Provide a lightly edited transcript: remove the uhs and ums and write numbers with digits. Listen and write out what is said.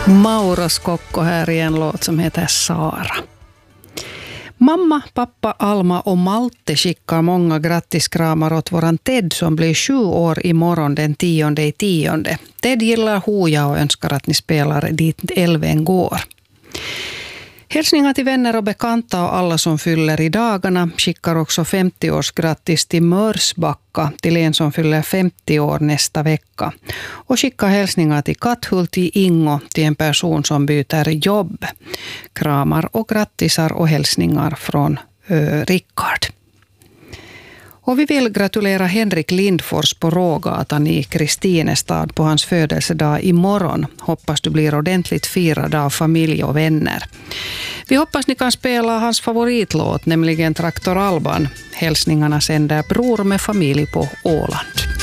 Mauro Scocco här i en låt som heter Sara. Mamma, pappa, Alma och Malte skickar många grattiskramar åt våran Ted som blir 7 år imorgon den 10/10. Ted gillar Hoja och önskar att ni spelar Dit älven går. Hälsningar till vänner och bekanta och alla som fyller i dagarna. Skickar också 50-årsgrattis till Mörsbacka, till en som fyller 50 år nästa vecka. Och skickar hälsningar till Katthult, till Ingo, till en person som byter jobb. Kramar och grattisar och hälsningar från Rickard. Och vi vill gratulera Henrik Lindfors på Rågatan i Kristinestad på hans födelsedag imorgon. Hoppas du blir ordentligt firad av familj och vänner. Vi hoppas ni kan spela hans favoritlåt, nämligen Traktor Alban. Hälsningarna sänder Bror med familj på Åland.